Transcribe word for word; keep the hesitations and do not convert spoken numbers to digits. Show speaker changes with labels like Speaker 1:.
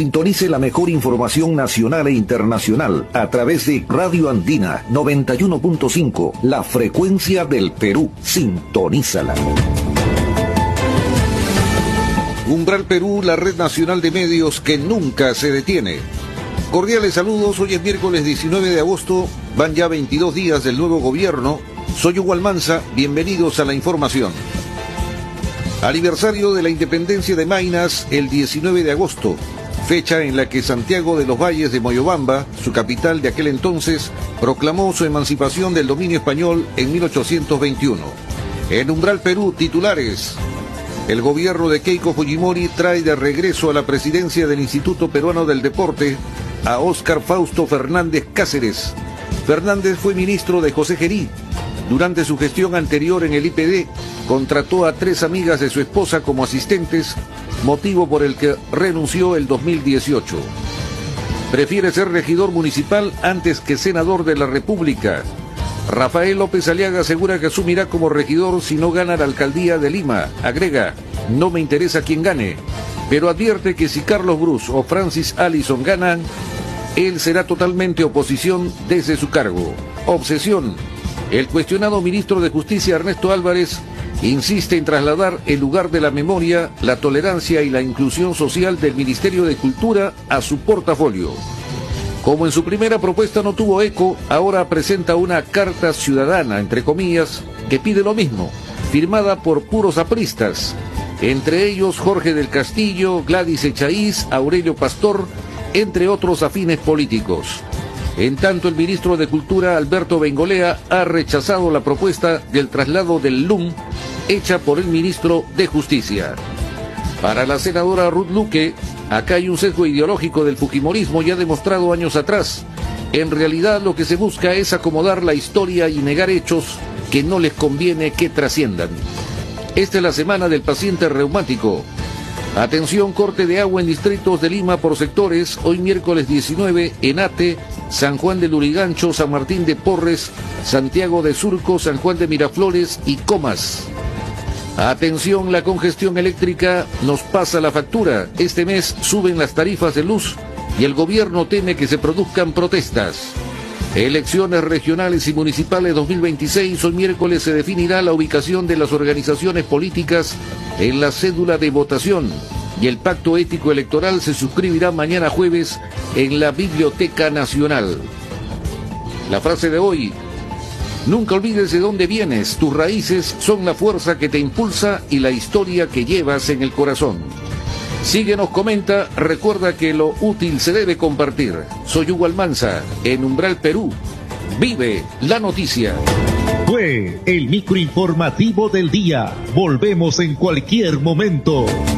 Speaker 1: Sintonice la mejor información nacional e internacional a través de Radio Andina noventa y uno punto cinco, la frecuencia del Perú. Sintonízala. Umbral Perú, la red nacional de medios que nunca se detiene. Cordiales saludos, hoy es miércoles diecinueve de agosto, van ya veintidós días del nuevo gobierno. Soy Hugo Almanza, bienvenidos a la información. Aniversario de la independencia de Maynas, el diecinueve de agosto, fecha en la que Santiago de los Valles de Moyobamba, su capital de aquel entonces, proclamó su emancipación del dominio español en mil ochocientos veintiuno. En Umbral Perú, titulares. El gobierno de Keiko Fujimori trae de regreso a la presidencia del Instituto Peruano del Deporte a Óscar Fausto Fernández Cáceres. Fernández fue ministro de José Gerí. Durante su gestión anterior en el I P D, contrató a tres amigas de su esposa como asistentes, motivo por el que renunció el dos mil dieciocho. Prefiere ser regidor municipal antes que senador de la República. Rafael López Aliaga asegura que asumirá como regidor si no gana la alcaldía de Lima. Agrega, no me interesa quién gane, pero advierte que si Carlos Bruce o Francis Allison ganan, él será totalmente oposición desde su cargo. Obsesión. El cuestionado ministro de Justicia Ernesto Álvarez insiste en trasladar el lugar de la memoria, la tolerancia y la inclusión social del Ministerio de Cultura a su portafolio. Como en su primera propuesta no tuvo eco, ahora presenta una carta ciudadana, entre comillas, que pide lo mismo, firmada por puros apristas, entre ellos Jorge del Castillo, Gladys Echaíz, Aurelio Pastor, entre otros afines políticos. En tanto, el ministro de Cultura, Alberto Bengolea, ha rechazado la propuesta del traslado del L U M hecha por el ministro de Justicia. Para la senadora Ruth Luque, acá hay un sesgo ideológico del fujimorismo ya demostrado años atrás. En realidad lo que se busca es acomodar la historia y negar hechos que no les conviene que trasciendan. Esta es la semana del paciente reumático. Atención, corte de agua en distritos de Lima por sectores, hoy miércoles diecinueve, en Ate, San Juan de Lurigancho, San Martín de Porres, Santiago de Surco, San Juan de Miraflores y Comas. Atención, la congestión eléctrica nos pasa la factura. Este mes suben las tarifas de luz y el gobierno teme que se produzcan protestas. Elecciones regionales y municipales dos mil veintiséis, hoy miércoles se definirá la ubicación de las organizaciones políticas en la cédula de votación y el pacto ético electoral se suscribirá mañana jueves en la Biblioteca Nacional. La frase de hoy: nunca olvides de dónde vienes, tus raíces son la fuerza que te impulsa y la historia que llevas en el corazón. Síguenos, comenta, recuerda que lo útil se debe compartir. Soy Hugo Almanza, en Umbral Perú. Vive la noticia.
Speaker 2: Fue el microinformativo del día. Volvemos en cualquier momento.